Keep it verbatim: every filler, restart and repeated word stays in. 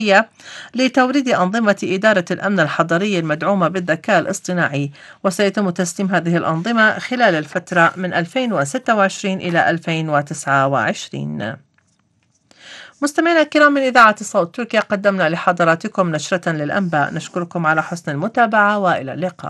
لتوريد أنظمة إدارة الأمن الحضري المدعومة بالذكاء الاصطناعي، وسيتم تسليم هذه الأنظمة خلال الفترة من ألفين وستة وعشرين إلى ألفين وتسعة وعشرين. مستمعينا الكرام، من إذاعة صوت تركيا قدمنا لحضراتكم نشرة للأنباء. نشكركم على حسن المتابعة وإلى اللقاء.